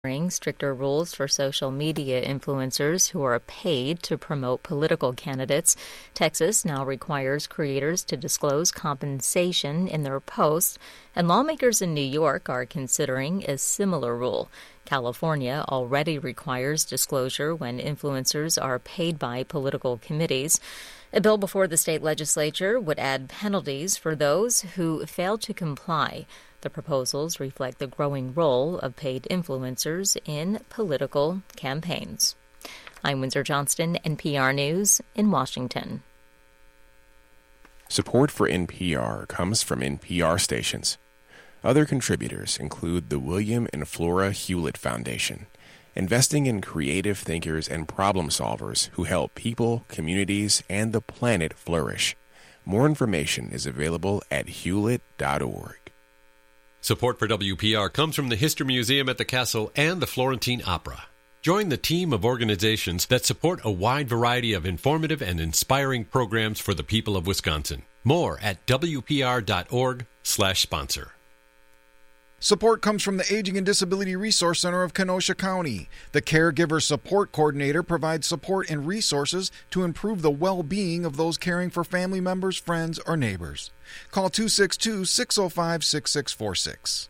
Stricter rules for social media influencers who are paid to promote political candidates. Texas now requires creators to disclose compensation in their posts, and lawmakers in New York are considering a similar rule. California already requires disclosure when influencers are paid by political committees. A bill before the state legislature would add penalties for those who fail to comply. The proposals reflect the growing role of paid influencers in political campaigns. I'm Windsor Johnston, NPR News in Washington. Support for NPR comes from NPR stations. Other contributors include the William and Flora Hewlett Foundation, investing in creative thinkers and problem solvers who help people, communities, and the planet flourish. More information is available at hewlett.org. Support for WPR comes from the History Museum at the Castle and the Florentine Opera. Join the team of organizations that support a wide variety of informative and inspiring programs for the people of Wisconsin. More at WPR.org/sponsor. Support comes from the Aging and Disability Resource Center of Kenosha County. The Caregiver Support Coordinator provides support and resources to improve the well-being of those caring for family members, friends, or neighbors. Call 262-605-6646.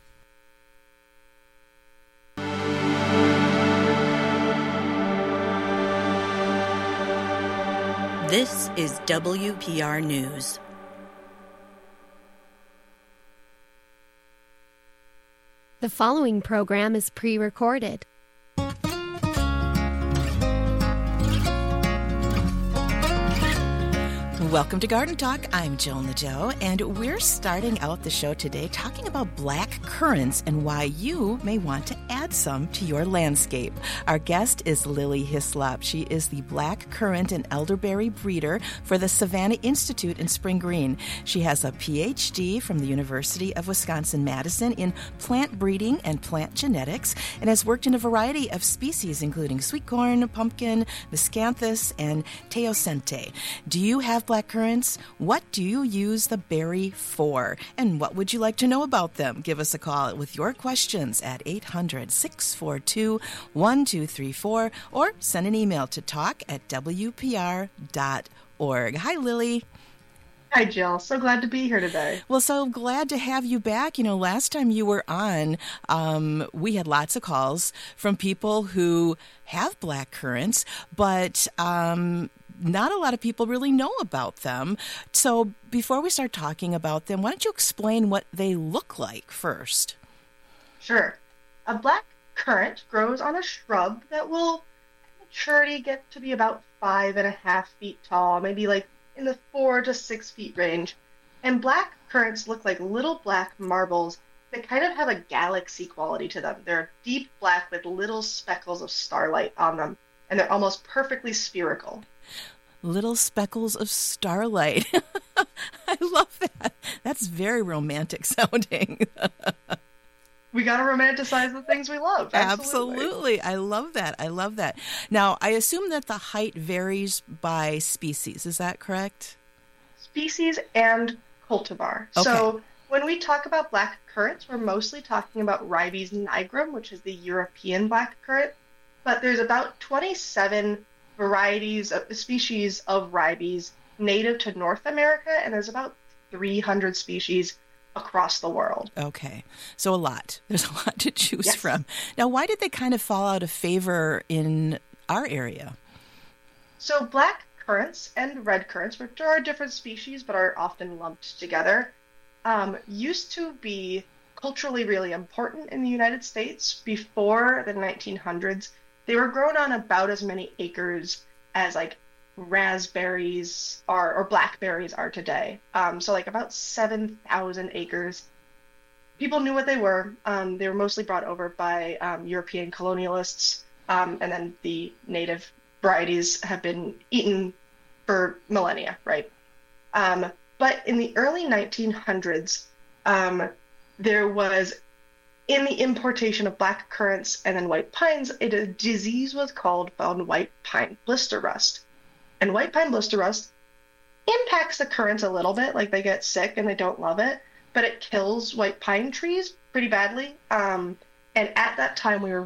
This is WPR News. The following program is pre-recorded. Welcome to Garden Talk. I'm Jill Nadeau, and we're starting out the show today talking about black currants and why you may want to add some to your landscape. Our guest is Lily Hislop. She is the black currant and elderberry breeder for the Savannah Institute in Spring Green. She has a PhD from the University of Wisconsin-Madison in plant breeding and plant genetics and has worked in a variety of species, including sweet corn, pumpkin, miscanthus, and teosinte. Do you have black currants? What do you use the berry for? And what would you like to know about them? Give us a call with your questions at 800-642-1234 or send an email to talk@wpr.org. Hi, Lily. Hi, Jill. So glad to be here today. Well, so glad to have you back. You know, last time you were on, we had lots of calls from people who have black currants, but not a lot of people really know about them. So before we start talking about them, why don't you explain what they look like first? Sure. A black currant grows on a shrub that will maturity get to be about 5.5 feet tall, maybe like in the 4 to 6 feet range. And black currants look like little black marbles that kind of have a galaxy quality to them. They're deep black with little speckles of starlight on them, and they're almost perfectly spherical. Little speckles of starlight. I love that. That's very romantic sounding. We got to romanticize the things we love. Absolutely. I love that. I love that. Now, I assume that the height varies by species. Is that correct? Species and cultivar. Okay. So when we talk about black currants, we're mostly talking about Ribes nigrum, which is the European black currant. But there's about 27 varieties of species of Ribes native to North America, and there's about 300 species across the world. Okay, so a lot. There's a lot to choose from. Now, why did they kind of fall out of favor in our area? So black currants and red currants, which are different species but are often lumped together, used to be culturally really important in the United States before the 1900s. They were grown on about as many acres as like raspberries or blackberries are today. So like about 7,000 acres. People knew what they were. They were mostly brought over by European colonialists, and then the native varieties have been eaten for millennia, right? But in the early 1900s, there was, in the importation of black currants and then white pines, a disease was called white pine blister rust. And white pine blister rust impacts the currants a little bit, like they get sick and they don't love it, but it kills white pine trees pretty badly. And And at that time, we were